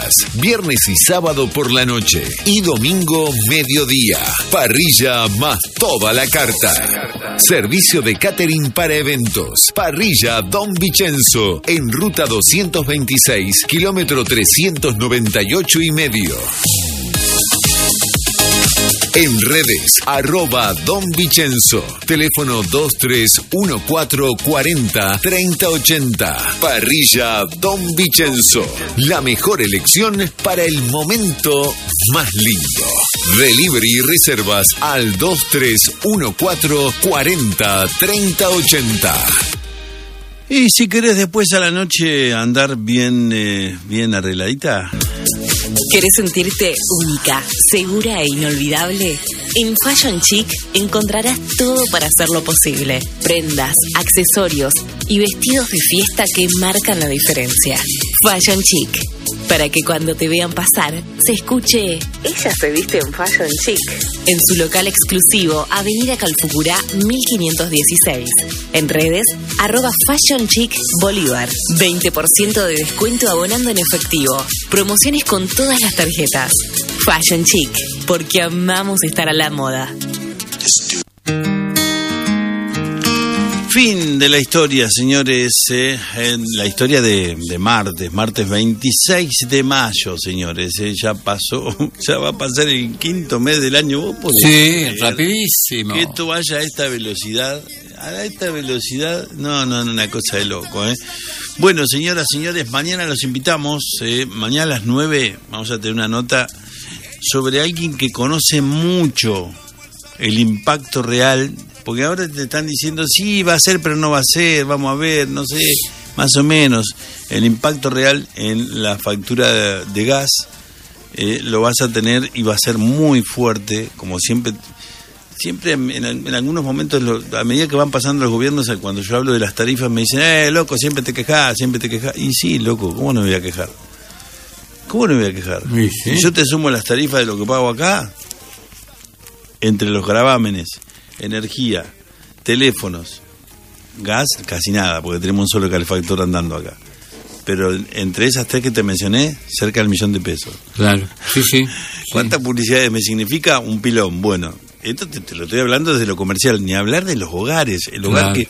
días, viernes y sábado por la noche y domingo mediodía. Parrilla más toda la carta. Servicio de catering para eventos. Parrilla Don Vicenzo en ruta 226, kilómetro 398,5. En redes, @Don Vicenzo. Teléfono 2314403080. Parrilla Don Vicenzo. La mejor elección para el momento más lindo. Delivery y reservas al 2314403080. Y si querés después a la noche andar bien arregladita. ¿Querés sentirte única, segura e inolvidable? En Fashion Chic encontrarás todo para hacerlo posible. Prendas, accesorios y vestidos de fiesta que marcan la diferencia. Fashion Chic, para que cuando te vean pasar, se escuche "Ella se viste en Fashion Chic". En su local exclusivo, Avenida Calfucurá 1516. En redes, @Fashion Chic Bolívar. 20% de descuento abonando en efectivo. Promociones con todas las tarjetas. Fashion Chic, porque amamos estar a la moda. Fin de la historia, señores. La historia de martes 26 de mayo, señores. Ya pasó, ya va a pasar el quinto mes del año. ¿Vos podés creer rapidísimo. Que esto vaya a esta velocidad. No, una cosa de loco, Bueno, señoras, señores, mañana los invitamos. Mañana a las 9 vamos a tener una nota sobre alguien que conoce mucho el impacto real. Porque ahora te están diciendo, sí, va a ser, pero no va a ser, vamos a ver, no sé, más o menos. El impacto real en la factura de gas lo vas a tener y va a ser muy fuerte, como siempre en algunos momentos, a medida que van pasando los gobiernos, cuando yo hablo de las tarifas, me dicen, loco, siempre te quejas. Y sí, loco, ¿cómo no me voy a quejar? Sí. Si yo te sumo las tarifas de lo que pago acá, entre los gravámenes, energía, teléfonos, gas, casi nada, porque tenemos un solo calefactor andando acá. Pero entre esas tres que te mencioné, cerca del $1.000.000. Claro, sí. ¿Cuántas publicidades me significa? Un pilón. Bueno, esto te lo estoy hablando desde lo comercial, ni hablar de los hogares. El hogar, que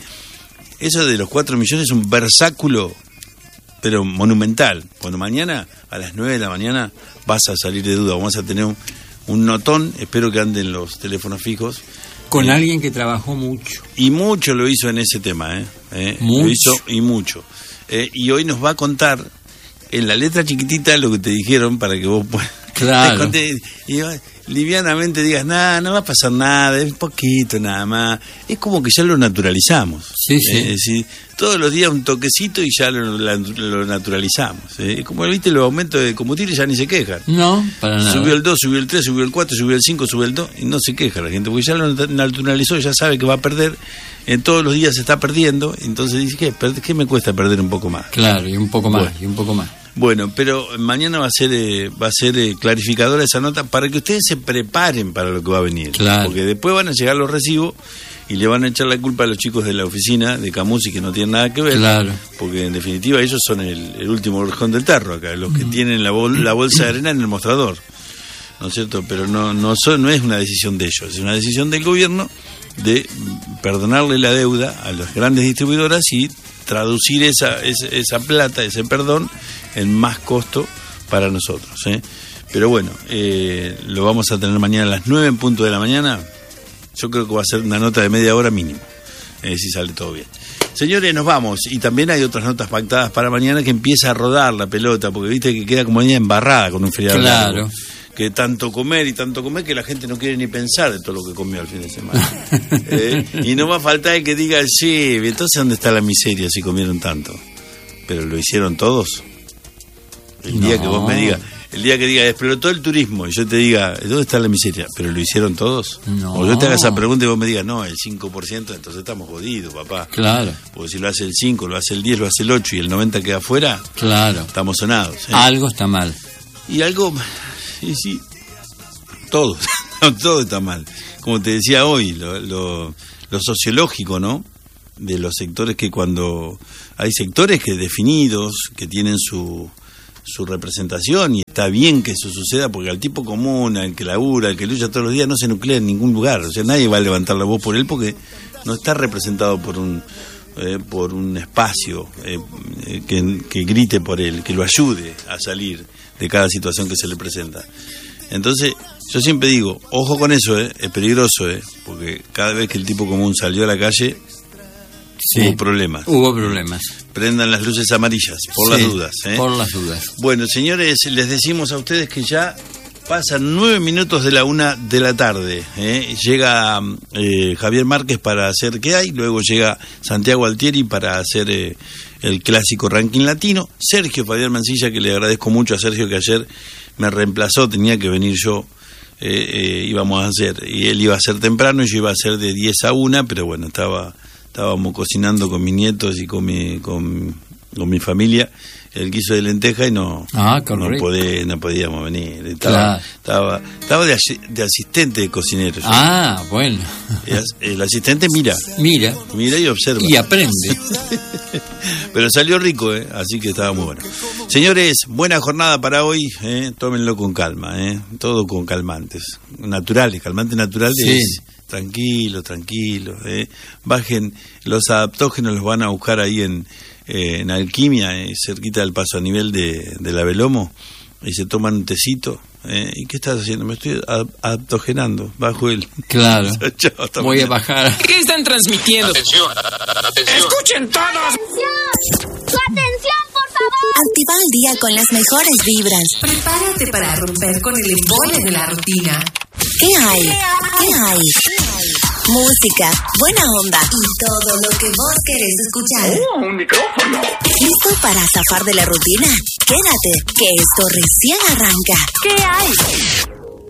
eso de los 4 millones es un versáculo, pero monumental. Cuando mañana a las 9 de la mañana vas a salir de duda, vamos a tener un notón, espero que anden los teléfonos fijos. Con alguien que trabajó mucho. Y mucho lo hizo en ese tema, Mucho. Lo hizo y mucho. Y hoy nos va a contar en la letra chiquitita lo que te dijeron para que vos puedas... Claro. Y livianamente digas, nada, no va a pasar nada, es poquito nada más. Es como que ya lo naturalizamos. Sí. Es decir, todos los días un toquecito y ya lo naturalizamos. Es como, viste, los aumentos de combustible ya ni se quejan. No, para nada. Subió el 2, subió el 3, subió el 4, subió el 5, subió el 2 y no se queja la gente, porque ya lo naturalizó, ya sabe que va a perder. Todos los días se está perdiendo, entonces dice, ¿qué me cuesta perder un poco más? Claro, y un poco más, y un poco más. Bueno, pero mañana va a ser clarificadora esa nota para que ustedes se preparen para lo que va a venir. Claro. Porque después van a llegar los recibos y le van a echar la culpa a los chicos de la oficina de Camusi, que no tienen nada que ver. Claro. Porque en definitiva ellos son el último orejón del tarro acá, los que tienen la bolsa de arena en el mostrador. ¿No es cierto? Pero no es una decisión de ellos, es una decisión del gobierno de perdonarle la deuda a las grandes distribuidoras y traducir esa plata, ese perdón, en más costo para nosotros. Pero bueno, lo vamos a tener mañana a las 9 en punto de la mañana. Yo creo que va a ser una nota de media hora mínimo, si sale todo bien. Señores, nos vamos. Y también hay otras notas pactadas para mañana, que empieza a rodar la pelota, porque viste que queda como niña embarrada con un feriado. Claro. Largo. Que tanto comer que la gente no quiere ni pensar de todo lo que comió el fin de semana. Y no va a faltar el que diga, sí, entonces ¿dónde está la miseria si comieron tanto? Pero lo hicieron todos. El día que vos me digas, el día que diga, explotó el turismo, y yo te diga, ¿dónde está la miseria? ¿Pero lo hicieron todos? No. O yo te haga esa pregunta y vos me digas, no, el 5%, entonces estamos jodidos, papá. Claro. Porque si lo hace el 5, lo hace el 10, lo hace el 8 y el 90 queda afuera, claro, estamos sonados. Algo está mal. Y algo... Sí, todo está mal. Como te decía hoy, lo sociológico, ¿no? De los sectores, que cuando hay sectores que definidos, que tienen su su representación, y está bien que eso suceda, porque al tipo común, al que labura, al que lucha todos los días, no se nuclea en ningún lugar. O sea, nadie va a levantar la voz por él porque no está representado por un espacio que grite por él, que lo ayude a salir de cada situación que se le presenta. Entonces, yo siempre digo, ojo con eso, es peligroso, porque cada vez que el tipo común salió a la calle, hubo problemas. Hubo problemas. Prendan las luces amarillas, por las dudas. Por las dudas. Bueno, señores, les decimos a ustedes que ya pasan 9 minutos de la 1 de la tarde. Llega Javier Márquez para hacer ¿Qué hay? Luego llega Santiago Altieri para hacer el clásico ranking latino. Sergio Fabián Mancilla, que le agradezco mucho a Sergio, que ayer me reemplazó, tenía que venir yo. Íbamos a hacer, y él iba a hacer temprano y yo iba a hacer de 10 a 1, pero bueno, estábamos cocinando con mis nietos y con mi familia el guiso de lenteja y no podíamos venir. Estaba de asistente de cocinero. Bueno. El asistente mira y observa. Y aprende. Pero salió rico, así que estaba muy bueno. Señores, buena jornada para hoy, tómenlo con calma, todo con calmantes naturales, calmantes naturales. Sí. Tranquilo, bajen, los adaptógenos los van a buscar ahí en Alquimia, cerquita del Paso a Nivel de la Belomo, y se toman un tecito. ¿Y qué estás haciendo? Me estoy adaptogenando, bajo el... Claro, voy a bajar. ¿Qué están transmitiendo? Atención. ¡Escuchen todos! ¡Su atención, por favor! Activa el día con las mejores vibras. Prepárate para romper con el embole de la rutina. ¿Qué hay? Música, buena onda Y todo lo que vos querés escuchar. ¡Un micrófono! ¿Listo para zafar de la rutina? Quédate, que esto recién arranca. ¿Qué hay?